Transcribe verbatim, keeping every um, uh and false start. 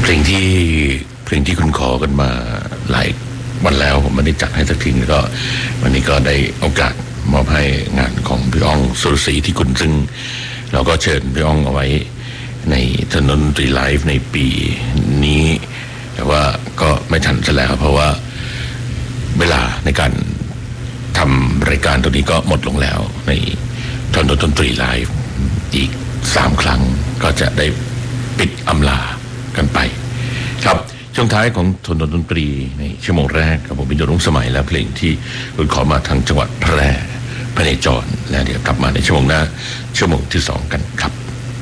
เพลงที่เพลงที่คุณขอกันมาหลายวันแล้วผมไม่ได้จัดให้สักทีก็วันนี้ก็ได้โอกาสมอบให้งานของพี่อ้องสุรศรีที่คุณซึ่งเราก็เชิญพี่อ้องเอาไว้ในถนนดนตรีไลฟ์ในปีนี้แต่ว่าก็ไม่ทันซะแล้วเพราะว่าเวลาในการทำรายการตัวนี้ก็หมดลงแล้วในถนนดนตรีไลฟ์อีกสามครั้งก็จะได้ปิดอำลากันไปครับช่วงท้ายของถนนดนตรีในชั่วโมงแรกกับผมบินโดรุ่งสมัยและเพลงที่คุณขอมาทางจังหวัดแพร่พระเนจรและเดี๋ยวกลับมาในชั่วโมงหน้าชั่วโมงที่สองกันครับ